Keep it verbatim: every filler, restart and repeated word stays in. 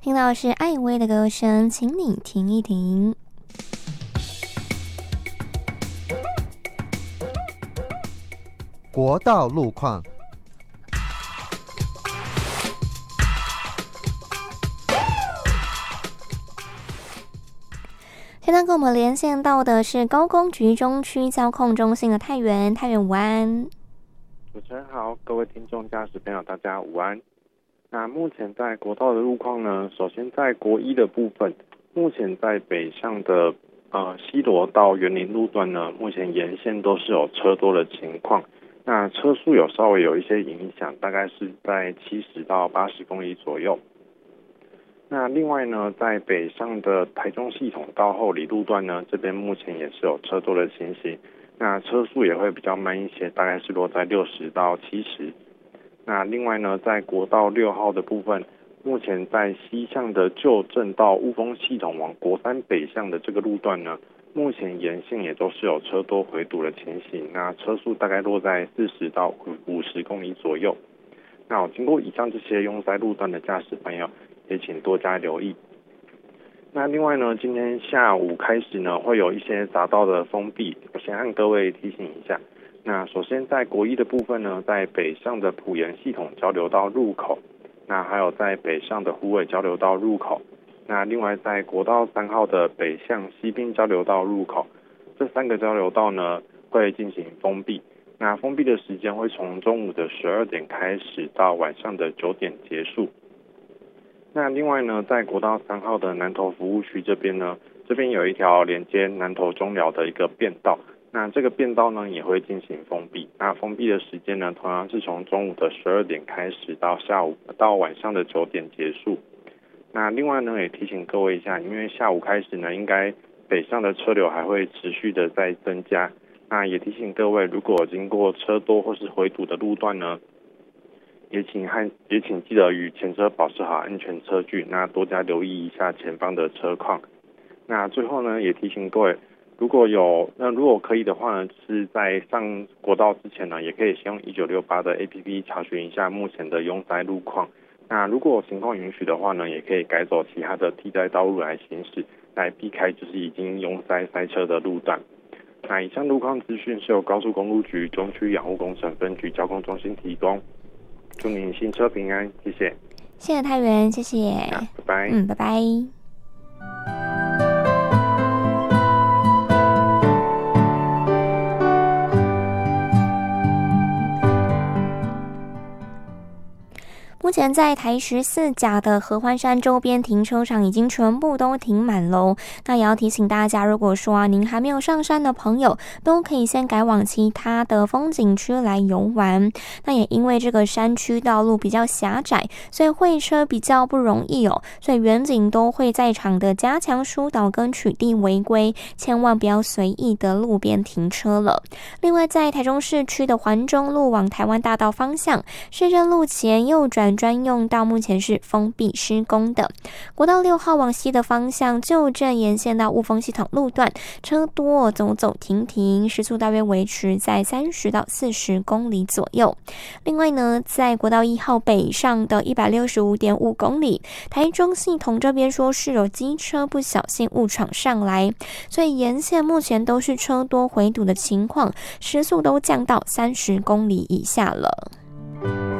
听到的是艾薇的歌声，请你停一停。 国道路况。 现在跟我们连线到的是高工局中区交控中心的太原，太原午安。 主持人好，各位听众驾驶朋友大家午安。那目前在国道的路况呢，首先在国一的部分，目前在北上的呃西螺到园林路段呢，目前沿线都是有车多的情况，那车速有稍微有一些影响，大概是在七十到八十公里左右。那另外呢，在北上的台中系统到后里路段呢，这边目前也是有车多的情形，那车速也会比较慢一些，大概是落在六十到七十。那另外呢，在国道六号的部分，目前在西向的旧镇到雾峰系统往国三北向的这个路段呢，目前沿线也都是有车多回堵的情形，那车速大概落在四十到五十公里左右。那我经过以上这些拥塞路段的驾驶朋友，也请多加留意。那另外呢，今天下午开始呢，会有一些匝道的封闭，我先和各位提醒一下。那首先在国一的部分呢，在北上的埔盐系统交流道入口，那还有在北上的虎尾交流道入口，那另外在国道三号的北向西滨交流道入口，这三个交流道呢会进行封闭。那封闭的时间会从中午的十二点开始到晚上的九点结束。那另外呢，在国道三号的南投服务区这边呢，这边有一条连接南投中寮的一个便道，那这个便道呢也会进行封闭。那封闭的时间呢，同样是从中午的十二点开始到下午到晚上的九点结束。那另外呢，也提醒各位一下，因为下午开始呢，应该北上的车流还会持续的在增加。那也提醒各位，如果经过车多或是回堵的路段呢，也请和也请记得与前车保持好安全车距，那多加留意一下前方的车况。那最后呢，也提醒各位，如果有那如果可以的话呢，是在上国道之前呢，也可以先用一九六八的 A P P 查询一下目前的拥塞路况。那如果情况允许的话呢，也可以改走其他的替代道路来行驶，来避开就是已经拥塞塞车的路段。那以上路况资讯是由高速公路局中区养护工程分局交控中心提供。祝您行车平安，谢谢。 谢谢太原，谢谢。 拜拜。 嗯，拜拜。目前在台十四甲的合欢山周边停车场已经全部都停满喽。那也要提醒大家，如果说啊您还没有上山的朋友，都可以先改往其他的风景区来游玩。那也因为这个山区道路比较狭窄，所以会车比较不容易哦。所以远景都会在场的加强疏导跟取缔违规，千万不要随意的路边停车了。另外，在台中市区的环中路往台湾大道方向，市政路前右转专用道目前是封闭施工的。国道六号往西的方向，旧镇沿线到雾峰系统路段车多，走走停停，时速大约维持在三十到四十公里左右。另外呢，在国道一号北上的一百六十五点五公里，台中系统这边说是有机车不小心误闯上来，所以沿线目前都是车多回堵的情况，时速都降到三十公里以下了。